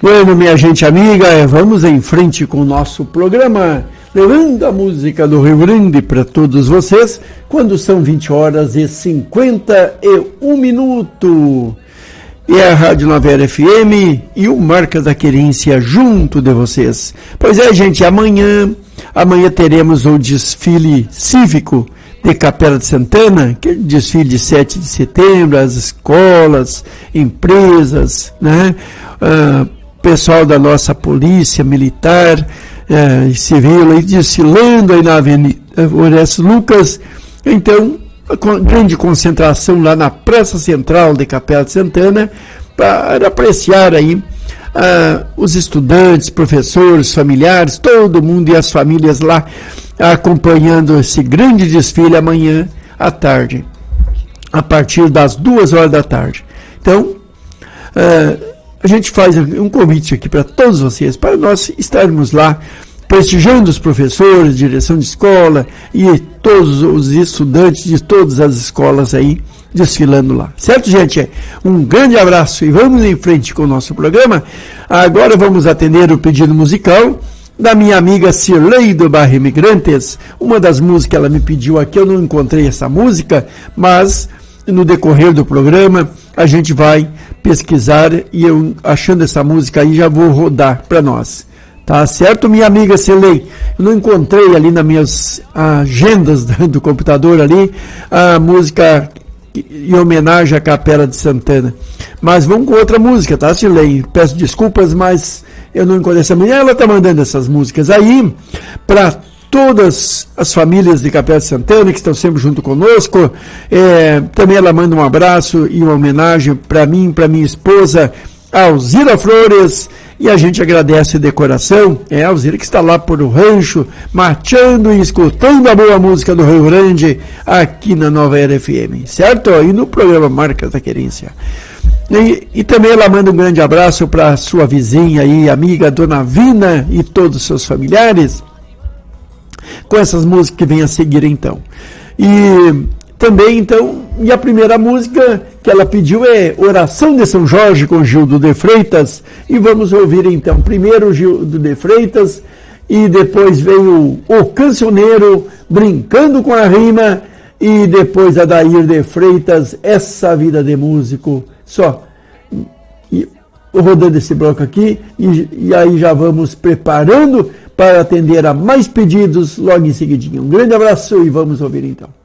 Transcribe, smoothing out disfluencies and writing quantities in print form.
Bueno, minha gente amiga, vamos em frente com o nosso programa, levando a música do Rio Grande para todos vocês, quando são 20 horas e 51 minutos. E a Rádio Nova Era FM e o Marcas da Querência junto de vocês. Pois é, gente, amanhã teremos o desfile cívico de Capela de Santana, que é o desfile de 7 de setembro, as escolas, empresas, né? Pessoal da nossa polícia militar e civil aí desfilando aí na Avenida Horácio Lucas. Então, grande concentração lá na Praça Central de Capela de Santana para apreciar aí os estudantes, professores, familiares, todo mundo e as famílias lá acompanhando esse grande desfile amanhã à tarde, a partir das 2 horas da tarde. Então, a gente faz um convite aqui para todos vocês, para nós estarmos lá prestigiando os professores, direção de escola e todos os estudantes de todas as escolas aí desfilando lá. Certo, gente? Um grande abraço e vamos em frente com o nosso programa. Agora vamos atender o pedido musical da minha amiga Cirlei do Bairro Imigrantes. Uma das músicas ela me pediu aqui, eu não encontrei essa música, mas no decorrer do programa a gente vai pesquisar e eu, achando essa música aí, já vou rodar para nós. Tá certo, minha amiga Cirlei? Eu não encontrei ali nas minhas agendas do computador ali a música em homenagem à Capela de Santana. Mas vamos com outra música, tá, Cirlei? Peço desculpas, mas eu não encontrei essa música. Ela tá mandando essas músicas aí para todas as famílias de Capela de Santana que estão sempre junto conosco. Também ela manda um abraço e uma homenagem para mim, para minha esposa Alzira Flores, e a gente agradece de coração. A Alzira que está lá por o rancho, mateando e escutando a boa música do Rio Grande aqui na Nova Era FM, certo? E no programa Marcas da Querência. E também ela manda um grande abraço para sua vizinha e amiga Dona Vina e todos os seus familiares, com essas músicas que vêm a seguir então. E também então, e a primeira música que ela pediu é Oração de São Jorge com Gildo de Freitas, e vamos ouvir então primeiro Gildo de Freitas e depois veio o Cancioneiro Brincando com a Rima e depois a Adair de Freitas, Essa Vida de Músico. Só e rodando esse bloco aqui e aí já vamos preparando para atender a mais pedidos logo em seguidinho. Um grande abraço e vamos ouvir então.